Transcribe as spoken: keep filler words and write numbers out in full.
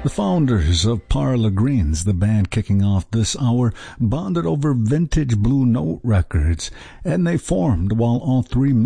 The founders of Parlor Greens, the band kicking off this hour, bonded over vintage Blue Note records, and they formed while all three